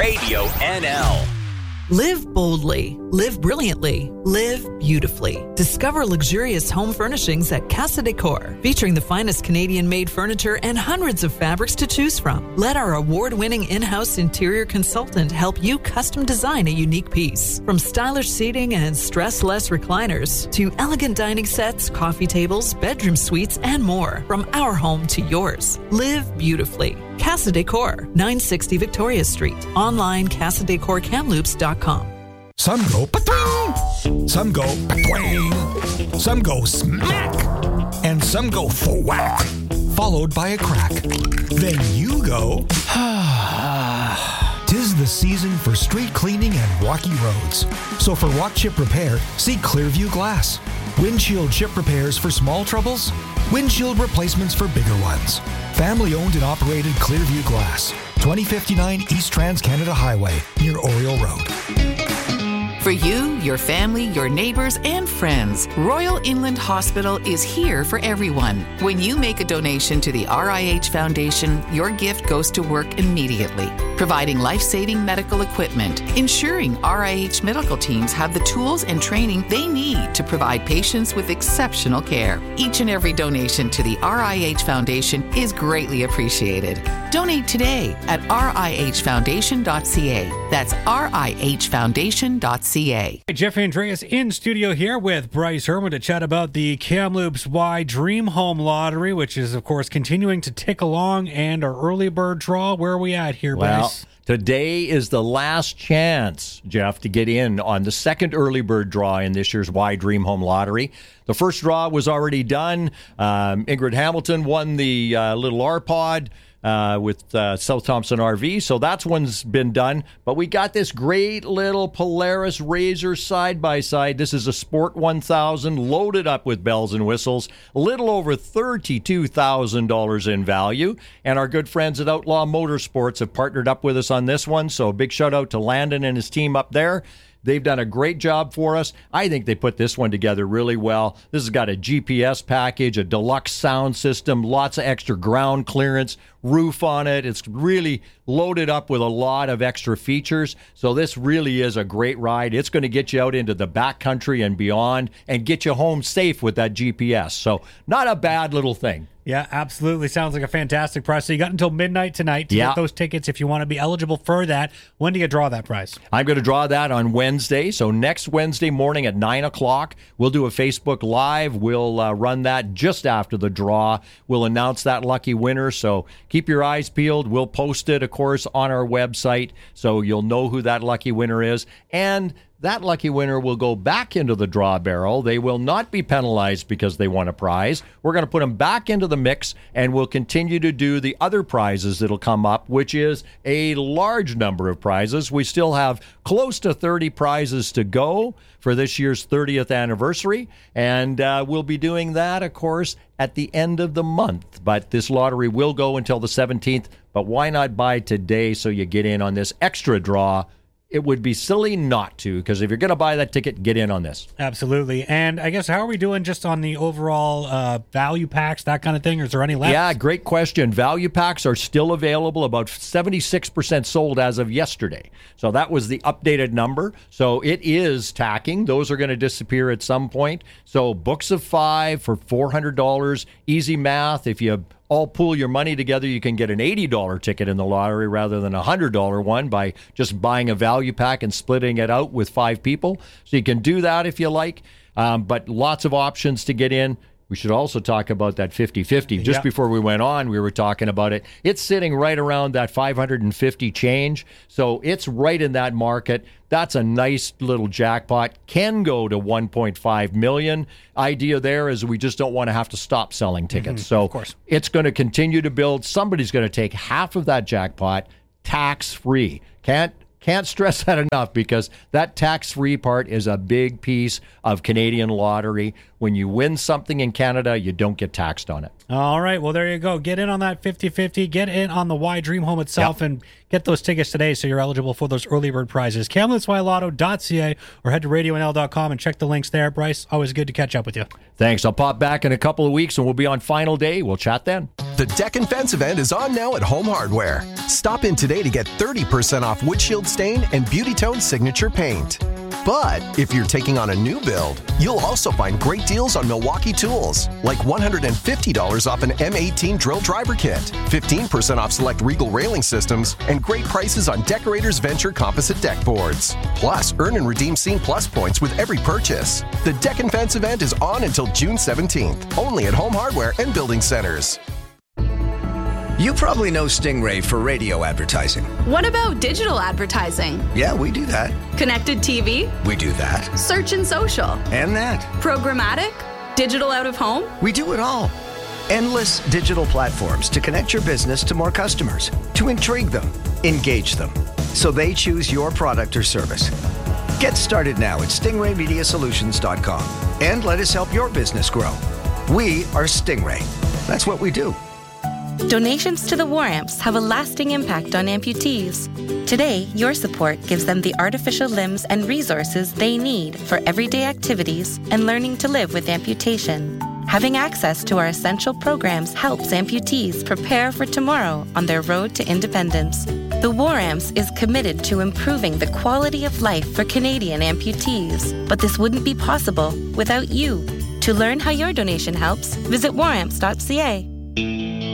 Radio NL. Live boldly, live brilliantly, live beautifully. Discover luxurious home furnishings at Casa Decor, featuring the finest Canadian-made furniture and hundreds of fabrics to choose from. Let our award-winning in-house interior consultant help you custom design a unique piece. From stylish seating and stress-less recliners to elegant dining sets, coffee tables, bedroom suites, and more. From our home to yours. Live beautifully. Casa Decor, 960 Victoria Street. Online, CasaDecorCamloops.com. Some go pa-twing, some go pa-twang, some go smack, and some go for-whack, followed by a crack. Then you go, tis the season for street cleaning and rocky roads. So for walk chip repair, see Clearview Glass. Windshield chip repairs for small troubles, windshield replacements for bigger ones. Family owned and operated Clearview Glass, 2059 East Trans-Canada Highway, near Oriole Road. For you, your family, your neighbors, and friends, Royal Inland Hospital is here for everyone. When you make a donation to the RIH Foundation, your gift goes to work immediately, providing life-saving medical equipment, ensuring RIH medical teams have the tools and training they need to provide patients with exceptional care. Each and every donation to the RIH Foundation is greatly appreciated. Donate today at rihfoundation.ca. That's rihfoundation.ca. Jeff Andreas in studio here with Bryce Herman to chat about the Kamloops Y Dream Home Lottery, which is, of course, continuing to tick along, and our early bird draw. Where are we at here, Bryce? Today is the last chance, Jeff, to get in on the second early bird draw in this year's Y Dream Home Lottery. The first draw was already done. Ingrid Hamilton won the little RPod with South Thompson RV, so that's one's been done. But we got this great little Polaris RZR side-by-side. This is a Sport 1000, loaded up with bells and whistles, a little over $32,000 in value. And our good friends at Outlaw Motorsports have partnered up with us on this one, so a big shout-out to Landon and his team up there. They've done a great job for us. I think they put this one together really well. This has got a GPS package, a deluxe sound system, lots of extra ground clearance, roof on it. It's really loaded up with a lot of extra features. So this really is a great ride. It's going to get you out into the backcountry and beyond and get you home safe with that GPS. So not a bad little thing. Yeah, absolutely. Sounds like a fantastic price. So you got until midnight tonight to get those tickets if you want to be eligible for that. When do you draw that prize? I'm going to draw that on Wednesday. So next Wednesday morning at 9 o'clock, we'll do a Facebook Live. We'll run that just after the draw. We'll announce that lucky winner. So keep your eyes peeled. We'll post it, of course, on our website so you'll know who that lucky winner is. And that lucky winner will go back into the draw barrel. They will not be penalized because they won a prize. We're going to put them back into the mix, and we'll continue to do the other prizes that'll come up, which is a large number of prizes. We still have close to 30 prizes to go for this year's 30th anniversary, and we'll be doing that, of course, at the end of the month. But this lottery will go until the 17th, but why not buy today so you get in on this extra draw? It would be silly not to, because if you're going to buy that ticket, get in on this. Absolutely. And I guess, how are we doing just on the overall value packs, that kind of thing? Or is there any left? Yeah, great question. Value packs are still available, about 76% sold as of yesterday. So that was the updated number. So it is tacking. Those are going to disappear at some point. So books of 5 for $400. Easy math. If you all pool your money together, you can get an $80 ticket in the lottery rather than a $100 one by just buying a value pack and splitting it out with 5 people. So you can do that if you like, but lots of options to get in. We should also talk about that 50-50. Just before we went on, we were talking about it. It's sitting right around that 550 change, so it's right in that market. That's a nice little jackpot. Can go to $1.5 million. Idea there is we just don't want to have to stop selling tickets. So of course, it's going to continue to build. Somebody's going to take half of that jackpot tax-free. Can't stress that enough, because that tax-free part is a big piece of Canadian lottery. when you win something in Canada, you don't get taxed on it. All right. Well, there you go. Get in on that 50-50. Get in on the Y Dream Home itself and get those tickets today so you're eligible for those early bird prizes. KamlooPsYLotto.ca or head to RadioNL.com and check the links there. Bryce, always good to catch up with you. Thanks. I'll pop back in a couple of weeks and we'll be on final day. We'll chat then. The Deck and Fence event is on now at Home Hardware. Stop in today to get 30% off Windshield Stain and Beauty Tone Signature Paint. But if you're taking on a new build, you'll also find great deals on Milwaukee tools, like $150 off an M18 drill driver kit, 15% off select Regal railing systems, and great prices on Decorators Venture composite deck boards. Plus, earn and redeem Scene Plus points with every purchase. The Deck and Fence event is on until June 17th, only at Home Hardware and Building Centers. You probably know Stingray for radio advertising. What about digital advertising? Yeah, we do that. Connected TV? We do that. Search and social? And that. Programmatic? Digital out of home? We do it all. Endless digital platforms to connect your business to more customers, to intrigue them, engage them, so they choose your product or service. Get started now at stingraymediasolutions.com and let us help your business grow. We are Stingray. That's what we do. Donations to the War Amps have a lasting impact on amputees. Today, your support gives them the artificial limbs and resources they need for everyday activities and learning to live with amputation. Having access to our essential programs helps amputees prepare for tomorrow on their road to independence. The War Amps is committed to improving the quality of life for Canadian amputees, but this wouldn't be possible without you. To learn how your donation helps, visit waramps.ca.